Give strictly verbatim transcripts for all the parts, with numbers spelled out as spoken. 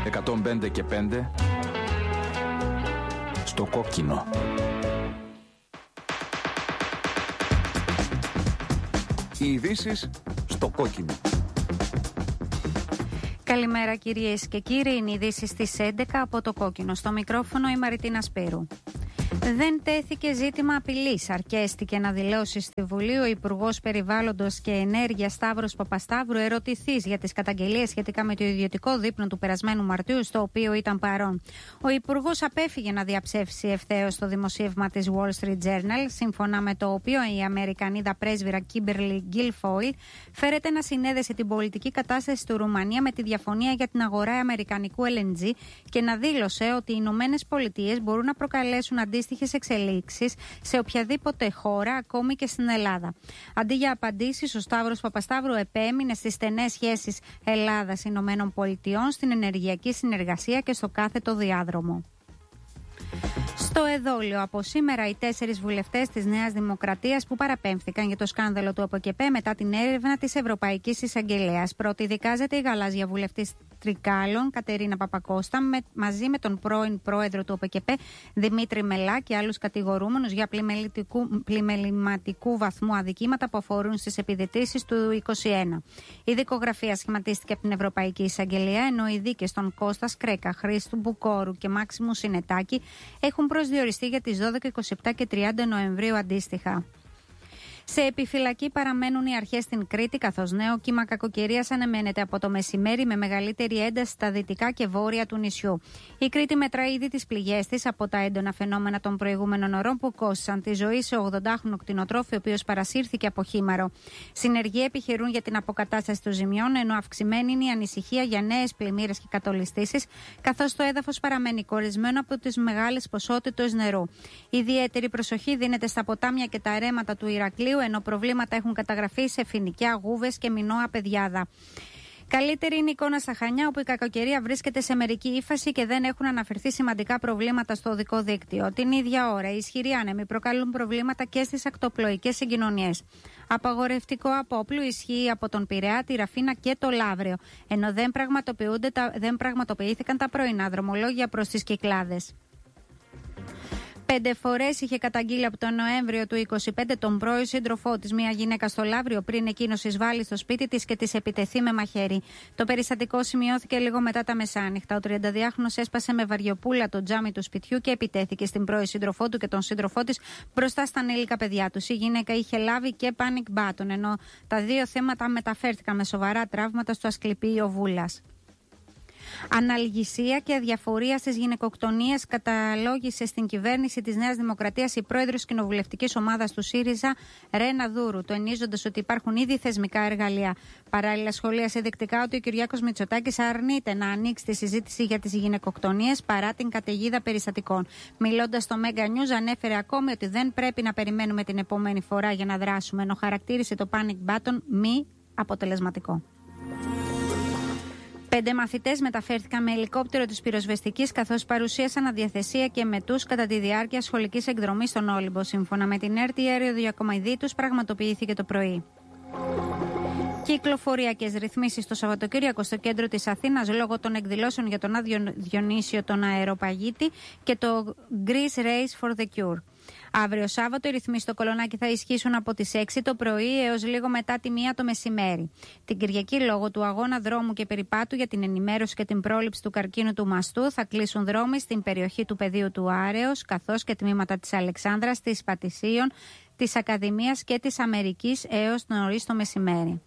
εκατόν πέντε και πέντε στο κόκκινο. Οι ειδήσεις στο κόκκινο. Καλημέρα κυρίες και κύριοι, είναι οι ειδήσεις στις έντεκα από το κόκκινο. Στο μικρόφωνο η Μαριτίνα Σπύρου. Δεν τέθηκε ζήτημα απειλής. Αρκέστηκε να δηλώσει στη Βουλή ο Υπουργός Περιβάλλοντος και Ενέργειας Σταύρος Παπασταύρου, ερωτηθείς για τις καταγγελίες σχετικά με το ιδιωτικό δείπνο του περασμένου Μαρτίου, στο οποίο ήταν παρόν. Ο Υπουργός απέφυγε να διαψεύσει ευθέως το δημοσίευμα της Wall Street Journal, σύμφωνα με το οποίο η Αμερικανίδα πρέσβυρα Κίμπερλι Γκίλφόιλ φέρεται να συνέδεσε την πολιτική κατάσταση του Ρουμανία με τη διαφωνία για την αγορά αμερικανικού ελ εν τζι και να δήλωσε ότι οι Ηνωμένες Πολιτείες μπορούν να προκαλέσουν αντίστοιχες εξελίξεις σε οποιαδήποτε χώρα, ακόμη και στην Ελλάδα. Αντί για απαντήσεις, ο Σταύρος Παπασταύρου επέμεινε στις στενές σχέσεις Ελλάδας-Ηνωμένων Πολιτειών, στην ενεργειακή συνεργασία και στο κάθετο διάδρομο. Στο εδόλιο, από σήμερα, οι τέσσερις βουλευτές της Νέας Δημοκρατίας που παραπέμφθηκαν για το σκάνδαλο του ΑΠΟΚΕΠΕ μετά την έρευνα της Ευρωπαϊκής Εισαγγελέας. Πρώτη δικάζεται η γαλάζια βουλευτής Τρικάλων, Κατερίνα Παπακώστα, με, μαζί με τον πρώην πρόεδρο του ΟΠΕΚΕΠΕ, Δημήτρη Μελά, και άλλους κατηγορούμενους για πλημεληματικού βαθμού αδικήματα που αφορούν στις επιδετήσεις του είκοσι ένα. Η δικογραφία σχηματίστηκε από την Ευρωπαϊκή Εισαγγελία, ενώ οι δίκες των Κώστα Κρέκα, Χρήστου Μπουκόρου και Μάξιμου Συνετάκη έχουν προσδιοριστεί για τις δώδεκα, είκοσι επτά και τριάντα Νοεμβρίου αντίστοιχα. Σε επιφυλακή παραμένουν οι αρχές στην Κρήτη, καθώς νέο κύμα κακοκαιρίας ανεμένεται από το μεσημέρι με μεγαλύτερη ένταση στα δυτικά και βόρεια του νησιού. Η Κρήτη μετρά ήδη τις πληγές της από τα έντονα φαινόμενα των προηγούμενων ωρών που κόστησαν τη ζωή σε ογδοντάχρονο κτηνοτρόφι, ο οποίος παρασύρθηκε από χήμαρο. Συνεργοί επιχειρούν για την αποκατάσταση των ζημιών, ενώ αυξημένη είναι η ανησυχία για νέες πλημμύρες και κατολιστήσεις, καθώς το έδαφος παραμένει κορισμένο από τις μεγάλες ποσότητες νερού. Ιδιαίτερη προσοχή δίνεται στα ποτάμια και τα ρέματα του Ηρακλείου, ενώ προβλήματα έχουν καταγραφεί σε Φοινικιά, Γούβες και Μινώα Πεδιάδα. Καλύτερη είναι η εικόνα στα Χανιά, όπου η κακοκαιρία βρίσκεται σε μερική ύφαση και δεν έχουν αναφερθεί σημαντικά προβλήματα στο οδικό δίκτυο. Την ίδια ώρα, οι ισχυροί άνεμοι προκαλούν προβλήματα και στις ακτοπλοϊκές συγκοινωνίες. Απαγορευτικό απόπλου ισχύει από τον Πειραιά, τη Ραφίνα και το Λαύριο, ενώ δεν, δεν πραγματοποιήθηκαν τα πρωινά δρομολόγια προς τις Κυκλάδες. Πέντε φορές είχε καταγγείλει από τον Νοέμβριο του είκοσι πέντε τον πρώην σύντροφό της, μια γυναίκα στο Λαύριο, πριν εκείνος εισβάλλει στο σπίτι της και της επιτεθεί με μαχαίρι. Το περιστατικό σημειώθηκε λίγο μετά τα μεσάνυχτα. Ο τριανταδυάχρονος έσπασε με βαριοπούλα το τζάμι του σπιτιού και επιτέθηκε στην πρώην σύντροφό του και τον σύντροφό της μπροστά στα ανήλικα παιδιά τους. Η γυναίκα είχε λάβει και panic button, ενώ τα δύο θέματα μεταφέρθηκαν με σοβαρά τραύματα στο Ασκληπείο Βούλας. Αναλγησία και αδιαφορία στις γυναικοκτονίες καταλόγησε στην κυβέρνηση της Νέας Δημοκρατίας η πρόεδρος κοινοβουλευτικής ομάδας του ΣΥΡΙΖΑ, Ρένα Δούρου, τονίζοντας ότι υπάρχουν ήδη θεσμικά εργαλεία. Παράλληλα, σχολίασε δεκτικά ότι ο Κυριάκος Μητσοτάκης αρνείται να ανοίξει τη συζήτηση για τις γυναικοκτονίες παρά την καταιγίδα περιστατικών. Μιλώντας στο Mega News, ανέφερε ακόμη ότι δεν πρέπει να περιμένουμε την επόμενη φορά για να δράσουμε, ενώ χαρακτήρισε το panic button μη αποτελεσματικό. Πέντε μαθητές μεταφέρθηκαν με ελικόπτερο της πυροσβεστικής, καθώς παρουσίασαν αδιαθεσία και μετούς κατά τη διάρκεια σχολικής εκδρομής στον Όλυμπο. Σύμφωνα με την ΕΡΤ, η αεροδιακομιδή τους πραγματοποιήθηκε το πρωί. Κυκλοφοριακές ρυθμίσεις το Σαββατοκύριακο στο κέντρο της Αθήνας λόγω των εκδηλώσεων για τον Άδειο Διονύσιο τον αεροπαγίτη και το Greece Race for the Cure. Αύριο Σάββατο οι ρυθμίσεις στο Κολονάκι θα ισχύσουν από τις έξι το πρωί έως λίγο μετά τη μία το μεσημέρι. Την Κυριακή, λόγω του αγώνα δρόμου και περιπάτου για την ενημέρωση και την πρόληψη του καρκίνου του μαστού, θα κλείσουν δρόμοι στην περιοχή του πεδίου του Άρεως, καθώς και τμήματα της Αλεξάνδρας, της Πατησίων, της Ακαδημίας και της Αμερικής έως νωρίς το μεσημέρι.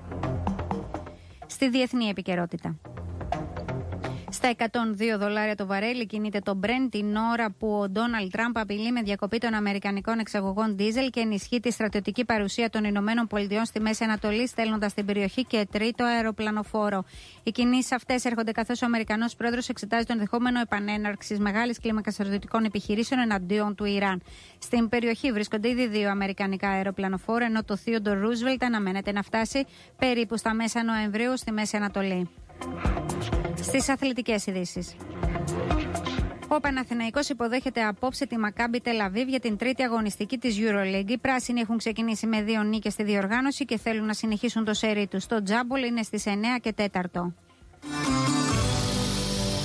Στη διεθνή επικαιρότητα. Στα εκατόν δύο δολάρια το βαρέλι κινείται το Brent την ώρα που ο Ντόναλντ Τραμπ απειλεί με διακοπή των αμερικανικών εξαγωγών ντίζελ και ενισχύει τη στρατιωτική παρουσία των Ηνωμένων Πολιτειών στη Μέση Ανατολή, στέλνοντας στην περιοχή και τρίτο αεροπλανοφόρο. Οι κινήσεις αυτές έρχονται καθώς ο Αμερικανός πρόεδρος εξετάζει το ενδεχόμενο επανέναρξης μεγάλης κλίμακας στρατιωτικών επιχειρήσεων εναντίον του Ιράν. Στην περιοχή βρίσκονται ήδη δύο αμερικανικά αεροπλανοφόρα, ενώ το Theodore Roosevelt αναμένεται να φτάσει περίπου στα μέσα Νοεμβρίου στη Μέση Ανατολή. Στις αθλητικές ειδήσεις. Ο Παναθηναϊκός υποδέχεται απόψε τη Μακάμπι Τελαβίβ για την τρίτη αγωνιστική της EuroLeague. Οι πράσινοι έχουν ξεκινήσει με δύο νίκες στη διοργάνωση και θέλουν να συνεχίσουν το σερί τους. Το τζάμπολ είναι στις εννιά και τέσσερα.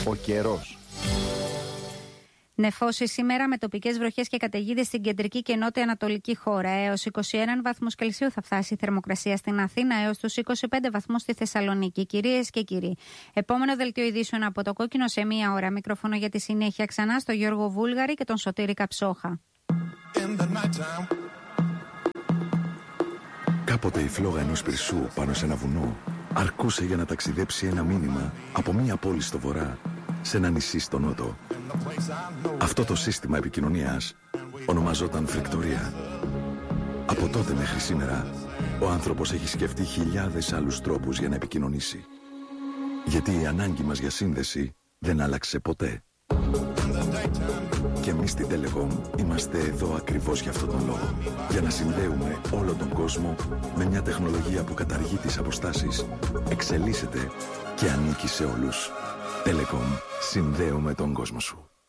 Ο καιρός. Νεφώσει σήμερα με τοπικές βροχές και καταιγίδες στην κεντρική και νότια ανατολική χώρα. Έως είκοσι ένα βαθμούς Κελσίου θα φτάσει η θερμοκρασία στην Αθήνα, έως τους είκοσι πέντε βαθμούς στη Θεσσαλονίκη. Κυρίες και κύριοι, επόμενο δελτίο ειδήσεων από το Κόκκινο σε μία ώρα. Μικρόφωνο για τη συνέχεια ξανά στο Γιώργο Βούλγαρη και τον Σωτήρη Καψόχα. Κάποτε η φλόγα ενός πυρσού πάνω σε ένα βουνό αρκούσε για να ταξιδέψει ένα μήνυμα από μία πόλη στο βορρά σε ένα νησί στο νότο. Αυτό το σύστημα επικοινωνίας ονομαζόταν φρικτορία. Από τότε μέχρι σήμερα, ο άνθρωπος έχει σκεφτεί χιλιάδες άλλους τρόπους για να επικοινωνήσει. Γιατί η ανάγκη μας για σύνδεση δεν άλλαξε ποτέ. Και εμείς στην Telecom είμαστε εδώ ακριβώς για αυτόν τον λόγο. Για να συνδέουμε όλο τον κόσμο με μια τεχνολογία που καταργεί τις αποστάσεις, εξελίσσεται και ανήκει σε όλους. Telecom, συνδέουμε τον κόσμο σου.